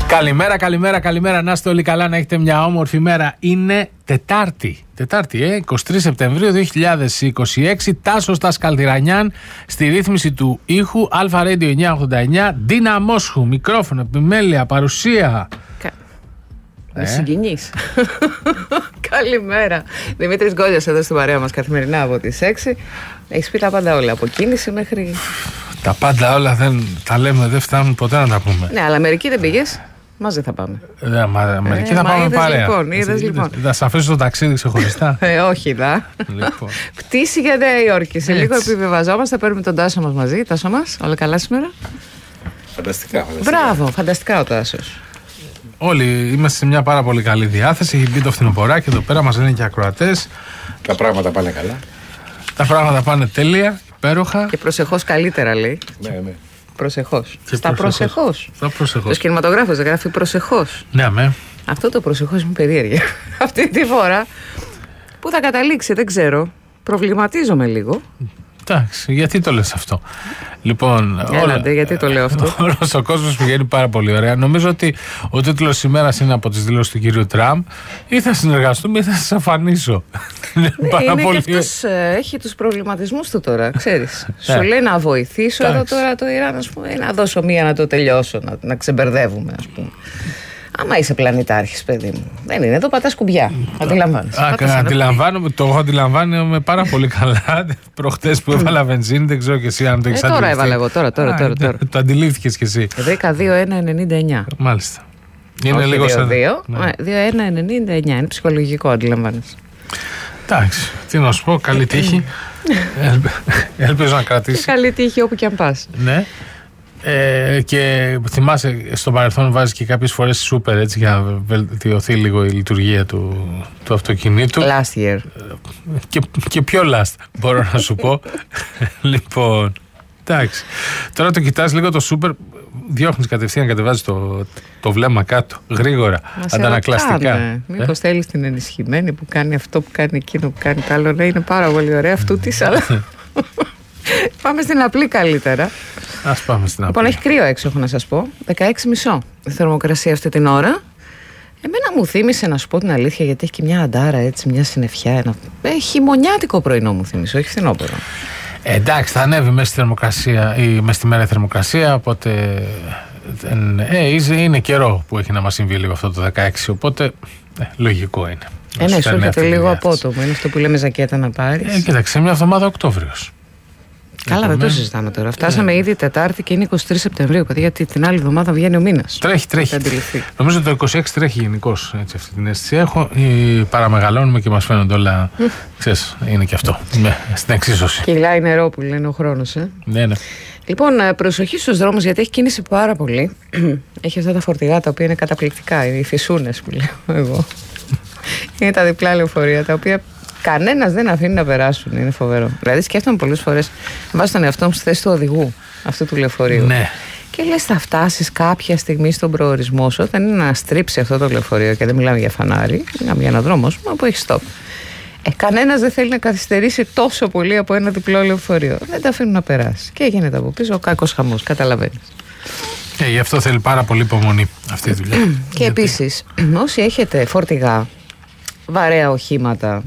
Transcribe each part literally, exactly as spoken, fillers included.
Καλημέρα, καλημέρα, καλημέρα. Να είστε όλοι καλά, να έχετε μια όμορφη μέρα. Είναι Τετάρτη. Τετάρτη, ε, εικοστή τρίτη Σεπτεμβρίου δύο χιλιάδες είκοσι έξι. Τάσος Τασκαλτηρανιάν στη ρύθμιση του ήχου. Αλφα Radio εννιακόσια ογδόντα εννιά. Ντίνα Μόσχου, μικρόφωνο, επιμέλεια, παρουσία. Κα... Με ε? συγκινείς. Καλημέρα. Δημήτρης Γκόλιας εδώ στην παρέα μας καθημερινά από τις έξι. Έχεις πει τα πάντα όλα, από κίνηση μέχρι... Τα πάντα όλα δεν τα λέμε, δεν φτάνουν ποτέ να τα πούμε. Ναι, αλλά μερικοί δεν πήγες. Μαζί θα πάμε. Ε, μα, μερικοί ε, θα μα πάμε είδες παρέα. Λοιπόν, είδες, λοιπόν. Θα σε αφήσω το ταξίδι ξεχωριστά. ε, όχι, δα. Λοιπόν. Πτήση για Νέα Υόρκη. Σε λίγο επιβεβαζόμαστε. Παίρνουμε τον Τάσο μας μαζί. Τάσο μας, όλα καλά σήμερα. Φανταστικά, φανταστικά. Μπράβο, φανταστικά ο Τάσος. Όλοι είμαστε σε μια πάρα πολύ καλή διάθεση. Έχει μπει το φθινοποράκι εδώ πέρα, μας λένε και ακροατές. Τα πράγματα πάνε καλά. Τα πράγματα πάνε τέλεια, υπέροχα. Και προσεχώς καλύτερα, λέει. Ναι, ναι. Προσεχώς. Στα προσεχώς. Στα προσεχώς. Το κινηματογράφος δεν γράφει προσεχώς. Ναι, με. Αυτό το προσεχώς είναι περίεργο. Αυτή τη φορά. Πού θα καταλήξει, δεν ξέρω. Προβληματίζομαι λίγο. Εντάξει, γιατί το λες αυτό? Λοιπόν, Έλατε, όλα, γιατί το λέω αυτό? Όλος ο κόσμος πηγαίνει πάρα πολύ ωραία. Νομίζω ότι ο τίτλος σημέρας είναι από τις δηλώσεις του κυρίου Τραμπ. Ή θα συνεργαστούμε ή θα σας αφανίσω. Ναι, είναι πολύ... και αυτός ε, έχει τους προβληματισμούς του τώρα, ξέρεις. Σου λέει να βοηθήσω εδώ τώρα το Ιράν, ας πούμε, να δώσω μία να το τελειώσω, να, να ξεμπερδεύουμε, ας πούμε. Άμα είσαι πλανητάρχης, παιδί μου. Δεν είναι, εδώ πατάς κουμπιά. Αντιλαμβάνεσαι. Αντιλαμβάνομαι, το αντιλαμβάνομαι πάρα πολύ καλά. Προχτές που έβαλα βενζίνη, δεν ξέρω και εσύ αν το έχεις αντιληφθεί. Τώρα έβαλα εγώ, τώρα, τώρα, τώρα, τώρα. Το αντιλήφθηκες κι εσύ. δέκα-δύο ένα ενενήντα εννιά. Μάλιστα. Είναι λίγο σαν. δύο ένα ενενήντα εννιά. Είναι ψυχολογικό, αντιλαμβάνεσαι. Εντάξει, τι να σου πω, καλή τύχη. Ελπίζω να κρατήσει. Καλή τύχη όπου και αν πας. Ναι. Ε, και θυμάσαι, στο παρελθόν βάζει και κάποιες φορές σούπερ έτσι για να βελτιωθεί λίγο η λειτουργία του, του αυτοκινήτου. Last year. Και, και πιο last, μπορώ να σου πω. Λοιπόν, εντάξει. Τώρα το κοιτάς λίγο το σούπερ, διώχνεις κατευθείαν, κατεβάζεις το, το βλέμμα κάτω, γρήγορα, αντανακλαστικά. Μήπως ε? θέλεις την ενισχυμένη που κάνει αυτό, που κάνει εκείνο, που κάνει το άλλο? Ναι, είναι πάρα πολύ ωραία αυτού της, αλλά... Πάμε στην απλή καλύτερα. Ας πάμε στην απλή. Λοιπόν, έχει κρύο έξω, έχω να σας πω. δεκαέξι κόμμα πέντε η θερμοκρασία αυτή την ώρα. Εμένα μου θύμισε, να σου πω την αλήθεια, γιατί έχει και μια αντάρα, έτσι, μια συννεφιά. Ένα... Έχει χειμωνιάτικο πρωινό, μου θύμισε, όχι φθινόπωρο. Ε, εντάξει, θα ανέβει μέσα στη θερμοκρασία ή μέσα στη μέρα η θερμοκρασία, οπότε. Ε, είναι καιρό που έχει να μας συμβεί λίγο αυτό το δεκαέξι, οπότε ε, λογικό είναι. Ε, ναι, σου έρχεται λίγο απότομο. Είναι αυτό που λέμε ζακέτα να πάρεις. Ε, κοίταξε, σε μια εβδομάδα Οκτώβριος. Καλά, δεν το συζητάμε τώρα. Φτάσαμε ε, ήδη Τετάρτη και είναι εικοστή τρίτη Σεπτεμβρίου. Γιατί την άλλη εβδομάδα βγαίνει ο μήνας. Τρέχει, τρέχει. Νομίζω το είκοσι έξι τρέχει γενικώς, έτσι, αυτή την αίσθηση έχω. Ή παραμεγαλώνουμε και μας φαίνονται όλα. Ξέρεις, είναι και αυτό. Ναι, στην εξίσωση. Κυλάει νερό που λένε ο χρόνος, ε. Ναι, ναι. Λοιπόν, προσοχή στους δρόμους, γιατί έχει κίνηση πάρα πολύ. Έχει αυτά τα φορτηγά τα οποία είναι καταπληκτικά. Οι φυσούνες που λέω εγώ. Είναι τα διπλά λεωφορεία τα οποία. Κανένας δεν αφήνει να περάσουν, είναι φοβερό. Δηλαδή, σκέφτομαι πολλές φορές να βάζω τον εαυτό μου στη θέση του οδηγού αυτού του λεωφορείου. Ναι. Και λες, θα φτάσεις κάποια στιγμή στον προορισμό σου, όταν είναι να στρίψει αυτό το λεωφορείο, και δεν μιλάμε για φανάρι, μιλάμε για έναν δρόμο σου, που έχει stop. Ε, κανένας δεν θέλει να καθυστερήσει τόσο πολύ από ένα διπλό λεωφορείο. Δεν τα αφήνουν να περάσει. Και γίνεται από πίσω ο κακός χαμός, καταλαβαίνεις. Ε, γι' αυτό θέλει πάρα πολύ υπομονή αυτή η δουλειά. Και γιατί... επίσης, όσοι έχετε φορτηγά, βαρέα οχήματα.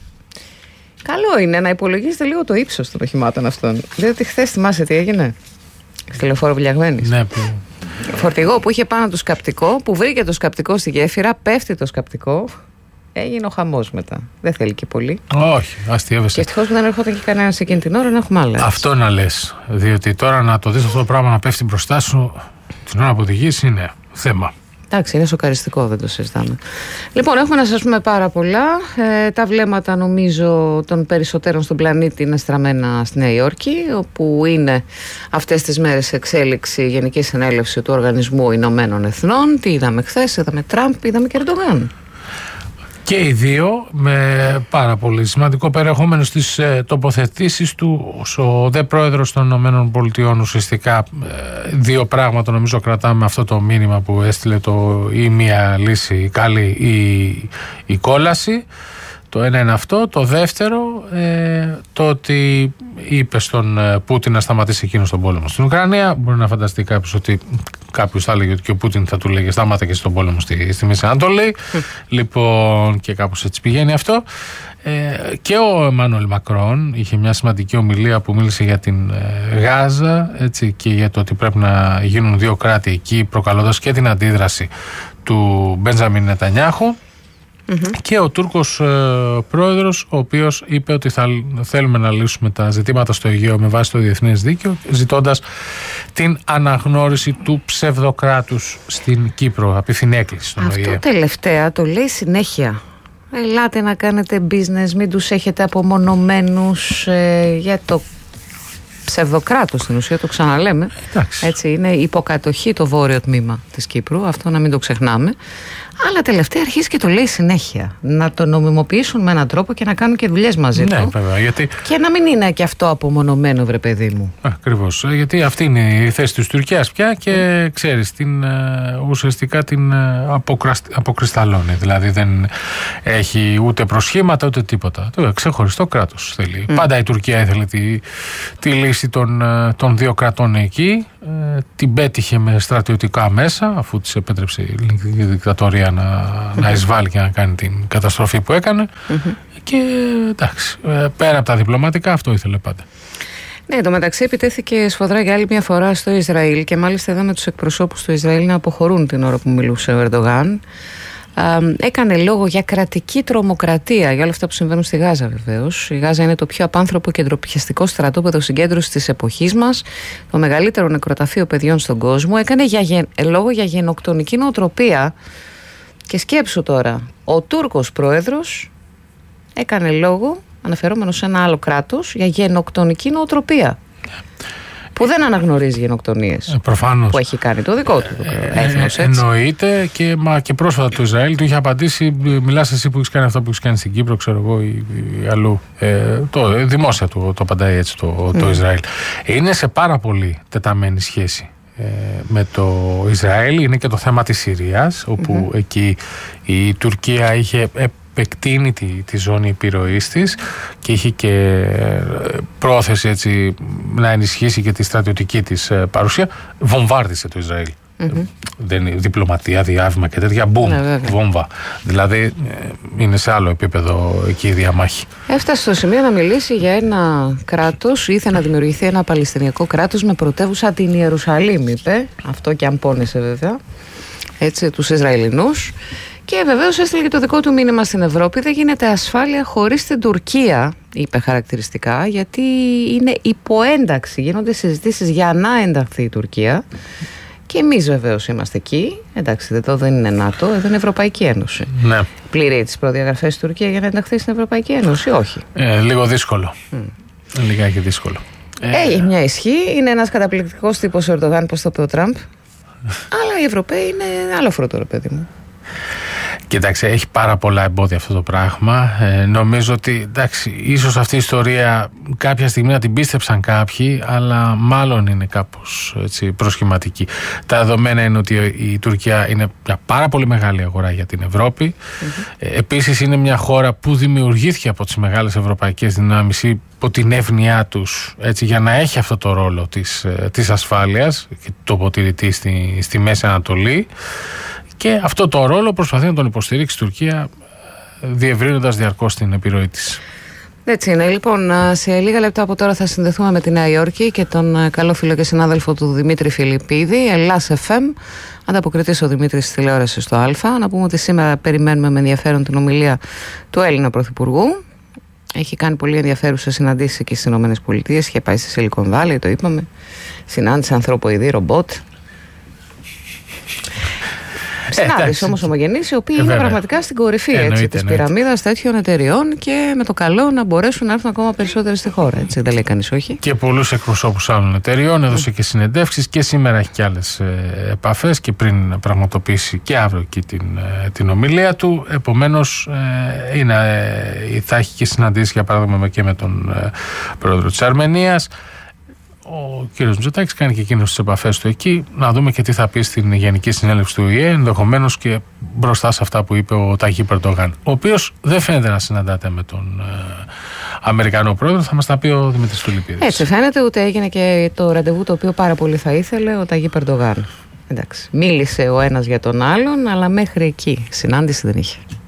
Καλό είναι να υπολογίσετε λίγο το ύψος των οχημάτων αυτών. Διότι χθες θυμάσαι τι έγινε στη Λεωφόρο Βιλιαγμένης. Ναι, που... Φορτηγό που είχε πάνω το σκαπτικό, που βρήκε το σκαπτικό στη γέφυρα, πέφτει το σκαπτικό. Έγινε ο χαμός μετά. Δεν θέλει και πολύ. Όχι, αστείευεσαι. Και ευτυχώς που δεν ερχόταν και κανένας εκείνη την ώρα να έχουμε άλλα. Αυτό να λες. Διότι τώρα να το δεις αυτό το πράγμα να πέφτει μπροστά σου την ώρα που οδηγείς είναι θέμα. Εντάξει, είναι σοκαριστικό, δεν το συζητάμε. Λοιπόν, έχουμε να σας πούμε πάρα πολλά. Ε, τα βλέμματα, νομίζω, των περισσότερων στον πλανήτη είναι στραμμένα στη Νέα Υόρκη, όπου είναι αυτές τις μέρες εξέλιξη Γενική Συνέλευση του Οργανισμού Ηνωμένων Εθνών. Τι είδαμε χθες? Είδαμε Τραμπ, είδαμε και Ερντογάν. Και οι δύο με πάρα πολύ σημαντικό περιεχόμενο στις ε, τοποθετήσεις του. Ο δε πρόεδρος των Ηνωμένων Πολιτειών, ουσιαστικά ε, δύο πράγματα νομίζω κρατάμε αυτό το μήνυμα που έστειλε, το ή μία λύση καλή ή η κόλαση. Το ένα είναι αυτό. Το δεύτερο, ε, το ότι είπε στον Πούτιν να σταματήσει εκείνο τον πόλεμο στην Ουκρανία. Μπορεί να φανταστεί κάποιος ότι κάποιος θα έλεγε ότι και ο Πούτιν θα του λέγε σταμάτα και στον πόλεμο στη, στη Μέση Ανατολή. Λοιπόν, και κάπως έτσι πηγαίνει αυτό. Ε, και ο Εμμάνουελ Μακρόν είχε μια σημαντική ομιλία που μίλησε για την ε, Γάζα, έτσι, και για το ότι πρέπει να γίνουν δύο κράτη εκεί, προκαλώντας και την αντίδραση του Μπεντζαμίν Νετανιάχου. Mm-hmm. Και ο Τούρκος ε, πρόεδρος, ο οποίος είπε ότι θα θέλουμε να λύσουμε τα ζητήματα στο Αιγαίο με βάση το διεθνές δίκαιο, ζητώντας την αναγνώριση του ψευδοκράτους στην Κύπρο. Απίθυνε έκκληση στον Αυτό ΟΗΕ. τελευταία το λέει συνέχεια. Ελάτε να κάνετε business, μην τους έχετε απομονωμένους ε, για το ψευδοκράτος, στην ουσία το ξαναλέμε. Εντάξει. Έτσι, είναι υποκατοχή το βόρειο τμήμα της Κύπρου, αυτό να μην το ξεχνάμε. Αλλά τελευταία αρχίζει και το λέει συνέχεια. Να το νομιμοποιήσουν με έναν τρόπο και να κάνουν και δουλειές μαζί Ναι, του. βέβαια, γιατί... Και να μην είναι και αυτό απομονωμένο, βρε παιδί μου. Ακριβώς. Γιατί αυτή είναι η θέση της Τουρκίας πια και mm. ξέρεις, την, ουσιαστικά την αποκρισταλώνει. Δηλαδή δεν έχει ούτε προσχήματα ούτε τίποτα. Το ξεχωριστό κράτος θέλει. Mm. Πάντα η Τουρκία ήθελε τη, τη λύση των, των δύο κρατών εκεί. Ε, την πέτυχε με στρατιωτικά μέσα, αφού της επέτρεψε η ελληνική δικτατορία να, mm-hmm. να εισβάλλει και να κάνει την καταστροφή που έκανε. Mm-hmm. Και εντάξει, πέρα από τα διπλωματικά, αυτό ήθελε πάντα. Ναι, εν τω μεταξύ επιτέθηκε σφοδρά για άλλη μια φορά στο Ισραήλ και μάλιστα είδαμε τους εκπροσώπους του Ισραήλ να αποχωρούν την ώρα που μιλούσε ο Ερντογάν. Α, έκανε λόγο για κρατική τρομοκρατία, για όλα αυτά που συμβαίνουν στη Γάζα βεβαίως. Η Γάζα είναι το πιο απάνθρωπο και ντροπιαστικό στρατόπεδο συγκέντρωσης της εποχής μας, το μεγαλύτερο νεκροταφείο παιδιών στον κόσμο. Έκανε για, γεν, λόγο για γενοκτονική νοοτροπία. Και σκέψου τώρα, ο Τούρκος πρόεδρος έκανε λόγο, αναφερόμενος σε ένα άλλο κράτος, για γενοκτονική νοοτροπία. Που δεν αναγνωρίζει γενοκτονίες. Ε, προφανώς. Που έχει κάνει το δικό του ε, έθνος, ε, εννοείται και, μα, και πρόσφατα το Ισραήλ του είχε απαντήσει: μιλάς εσύ που έχεις κάνει αυτό που έχεις κάνει στην Κύπρο, ξέρω εγώ, ή, ή αλλού. Ε, το, δημόσια του το απαντάει έτσι το, το mm. Ισραήλ. Είναι σε πάρα πολύ τεταμένη σχέση ε, με το Ισραήλ. Είναι και το θέμα της Συρίας, όπου mm-hmm. εκεί η Τουρκία είχε επεκτείνει τη, τη ζώνη επιρροής της και είχε και πρόθεση έτσι να ενισχύσει και τη στρατιωτική της παρουσία. Βομβάρδισε το Ισραήλ. Mm-hmm. Δεν είναι διπλωματία, διάβημα και τέτοια. Μπουμ, ναι, βόμβα. Δηλαδή είναι σε άλλο επίπεδο εκεί η διαμάχη. Έφτασε στο σημείο να μιλήσει για ένα κράτος, ήθελε να δημιουργηθεί ένα παλαιστινιακό κράτος με πρωτεύουσα την Ιερουσαλήμ, είπε. Αυτό και αν πόνεσε βέβαια. Έτσι, τους Ισραηλινούς. Και βεβαίως έστειλε και το δικό του μήνυμα στην Ευρώπη. Δεν γίνεται ασφάλεια χωρίς την Τουρκία, είπε χαρακτηριστικά, γιατί είναι υποένταξη. Γίνονται συζητήσεις για να ενταχθεί η Τουρκία. Και εμείς βεβαίως είμαστε εκεί. Εντάξει, εδώ δεν είναι ΝΑΤΟ, εδώ είναι Ευρωπαϊκή Ένωση. Ναι. Πληρεί τις προδιαγραφές της Τουρκία για να ενταχθεί στην Ευρωπαϊκή Ένωση, όχι. Ε, λίγο δύσκολο. Mm. Λιγάκι δύσκολο. Έχει ε, μια ισχύ. Είναι ένας καταπληκτικός τύπος ο Ερντογάν, πώς το είπε ο Τραμπ. Αλλά οι Ευρωπαίοι είναι άλλο φρούτο, ρε παιδί μου. Κοιτάξτε, έχει πάρα πολλά εμπόδια αυτό το πράγμα. Ε, νομίζω ότι εντάξει, ίσως αυτή η ιστορία κάποια στιγμή να την πίστεψαν κάποιοι, αλλά μάλλον είναι κάπως έτσι, προσχηματική. Τα δεδομένα είναι ότι η Τουρκία είναι μια πάρα πολύ μεγάλη αγορά για την Ευρώπη. Mm-hmm. Ε, επίσης είναι μια χώρα που δημιουργήθηκε από τις μεγάλες ευρωπαϊκές δυνάμεις υπό την εύνοιά τους, έτσι, για να έχει αυτό το ρόλο της, της ασφάλειας και το υποτηρητή στη, στη Μέση Ανατολή. Και αυτό το ρόλο προσπαθεί να τον υποστηρίξει η Τουρκία, διευρύνοντας διαρκώς την επιρροή της. Έτσι είναι. Λοιπόν, σε λίγα λεπτά από τώρα θα συνδεθούμε με τη Νέα Υόρκη και τον καλό φίλο και συνάδελφο του Δημήτρη Φιλιππίδη, Ελλάς εφ εμ, ανταποκριτής ο Δημήτρης της τηλεόρασης στο Α. Να πούμε ότι σήμερα περιμένουμε με ενδιαφέρον την ομιλία του Έλληνα Πρωθυπουργού. Έχει κάνει πολύ ενδιαφέρουσες συναντήσεις εκεί στις ΗΠΑ. Είχε πάει στη Silicon Valley, το είπαμε. Συνάντησε ανθρωποειδή, ρομπότ. Συνάντηση όμως ομογενείς, οι οποίοι ε, είναι πραγματικά στην κορυφή έτσι, της πυραμίδας τέτοιων εταιριών και με το καλό να μπορέσουν να έρθουν ακόμα περισσότερες στη χώρα. Έτσι, δεν λέει κανείς όχι. Και πολλούς εκπροσώπους άλλων εταιριών, έδωσε mm. και συνεντεύξεις και σήμερα έχει και άλλες ε, επαφές και πριν πραγματοποιήσει και αύριο εκεί την, ε, την ομιλία του. Επομένως, ε, είναι, ε, θα έχει και συναντήσεις για παράδειγμα και με τον ε, πρόεδρο της Αρμενίας. ο κύριος Μητσοτάκης κάνει και εκείνος τις επαφές του εκεί. Να δούμε και τι θα πει στην Γενική Συνέλευση του Ο Η Ε, ενδεχομένως και μπροστά σε αυτά που είπε ο Ταγίπ Ερντογάν, ο οποίος δεν φαίνεται να συναντάται με τον ε, Αμερικανό πρόεδρο. Θα μας τα πει ο Δημήτρης Τουλιπίδης. Έτσι φαίνεται, ούτε έγινε και το ραντεβού το οποίο πάρα πολύ θα ήθελε ο Ταγίπ Ερντογάν. Εντάξει, μίλησε ο ένας για τον άλλον, αλλά μέχρι εκεί συνάντηση δεν είχε.